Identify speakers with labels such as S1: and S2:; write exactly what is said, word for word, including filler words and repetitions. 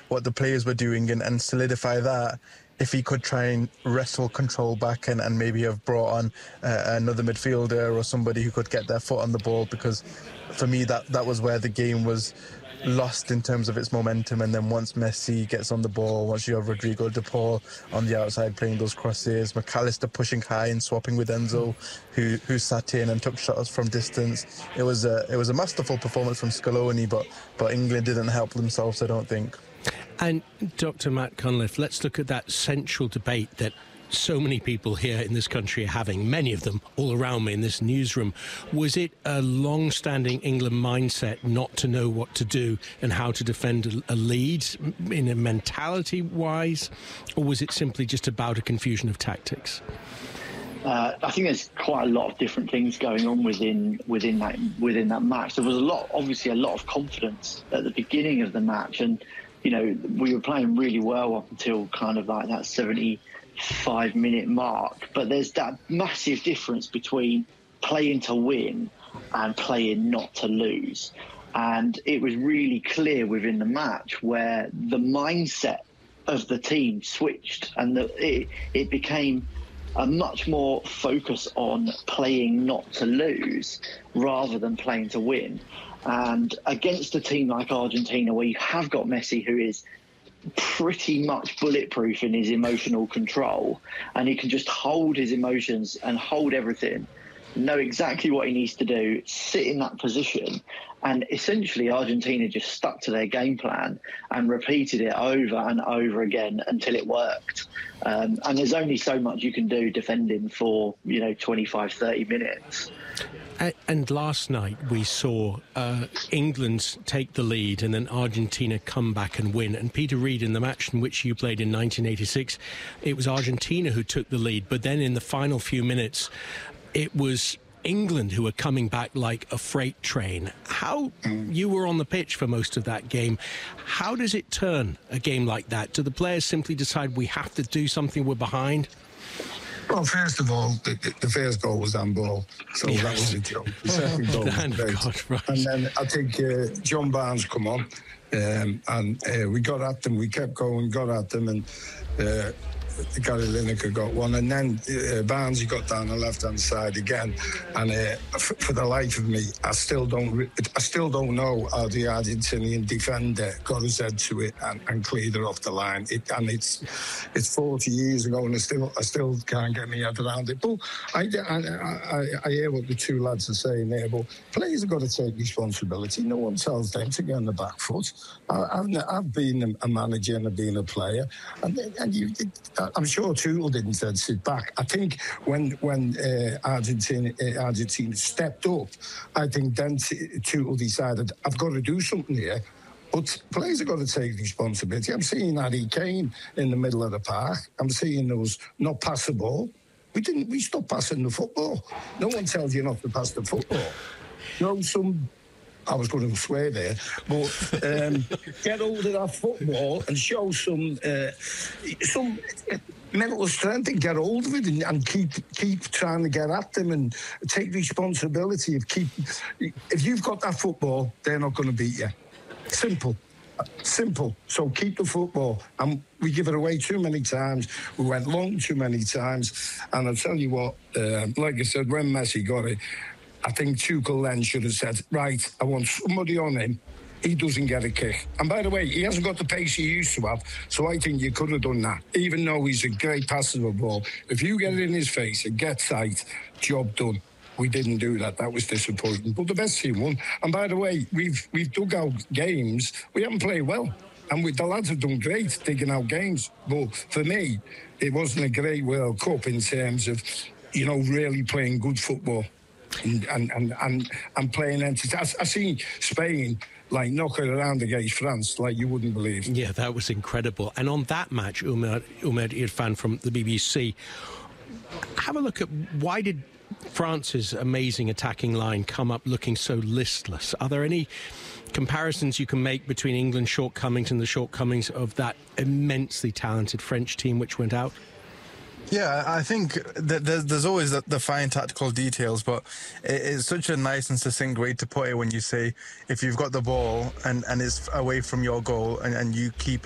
S1: what the players were doing and, and solidify that. If he could try and wrestle control back and, and maybe have brought on uh, another midfielder or somebody who could get their foot on the ball, because for me that, that was where the game was lost in terms of its momentum. And then once Messi gets on the ball, once you have Rodrigo de Paul on the outside playing those crosses, McAllister pushing high and swapping with Enzo, who who sat in and took shots from distance, it was a it was a masterful performance from Scaloni, but but England didn't help themselves, I don't think.
S2: And Doctor Matt Cunliffe, let's look at that central debate that so many people here in this country are having, many of them all around me in this newsroom. Was it a long-standing England mindset not to know what to do and how to defend a, a lead in a mentality-wise, or was it simply just about a confusion of tactics?
S3: Uh, I think there's quite a lot of different things going on within within that within that match. There was a lot, obviously, a lot of confidence at the beginning of the match, and you know we were playing really well up until kind of like that seventy-five minute mark. But there's that massive difference between playing to win and playing not to lose, and it was really clear within the match where the mindset of the team switched, and the, it, it became a much more focus on playing not to lose rather than playing to win. And against a team like Argentina, where you have got Messi, who is pretty much bulletproof in his emotional control, and he can just hold his emotions and hold everything, know exactly what he needs to do, sit in that position. And essentially Argentina just stuck to their game plan and repeated it over and over again until it worked. Um, and there's only so much you can do defending for, you know, twenty-five, thirty minutes.
S2: And last night we saw uh, England take the lead and then Argentina come back and win. And Peter Reid, in the match in which you played in nineteen eighty-six, it was Argentina who took the lead. But then in the final few minutes, it was England who were coming back like a freight train. How, you were on the pitch for most of that game, how does it turn a game like that? Do the players simply decide we have to do something, we're behind?
S4: Well, first of all, the, the first goal was handball, so yes. That was a joke. The second goal was great. God, right. And then I think uh, John Barnes come on, um, and uh, we got at them, we kept going, got at them, and uh, Gary Lineker got one, and then uh, Barnes he got down the left-hand side again, and uh, for, for the life of me, I still don't, I still don't know how the Argentinian defender got his head to it and, and cleared it off the line. It, and it's it's forty years ago, and I still I still can't get my head around it. But I, I, I, I hear what the two lads are saying there. But players have got to take responsibility. No one tells them to get on the back foot. I, I've I've been a manager and I've been a player, and and you. I'm sure Tuchel didn't say sit back. I think when when uh, Argentina uh, Argentina stepped up, I think then Tuchel decided I've got to do something here. But players have got to take responsibility. I'm seeing Harry Kane in the middle of the park. I'm seeing those not pass the ball. We didn't. We stopped passing the football. No one tells you not to pass the football. No, some. I was going to swear there, but um, get hold of that football and show some uh, some mental strength and get hold of it and, and keep keep trying to get at them and take responsibility of keep. If you've got that football, they're not going to beat you. Simple. Simple. So keep the football. And we give it away too many times. We went long too many times. And I'll tell you what, uh, like I said, when Messi got it, I think Tuchel then should have said, right, I want somebody on him. He doesn't get a kick. And by the way, he hasn't got the pace he used to have, so I think you could have done that. Even though he's a great passer of the ball, if you get it in his face and get tight, job done. We didn't do that. That was disappointing. But the best team won. And by the way, we've we've dug out games. We haven't played well. And we, the lads have done great digging out games. But for me, it wasn't a great World Cup in terms of, you know, really playing good football. And and and and, and playing entertainment. I, I seen Spain like knock it around against France like you wouldn't believe.
S2: Yeah, that was incredible. And on that match, Umer Umer Irfan from the B B C, have a look at why did France's amazing attacking line come up looking so listless? Are there any comparisons you can make between England's shortcomings and the shortcomings of that immensely talented French team which went out?
S1: Yeah, I think that there's, there's always the, the fine tactical details, but it's such a nice and succinct way to put it when you say if you've got the ball and, and it's away from your goal and, and you keep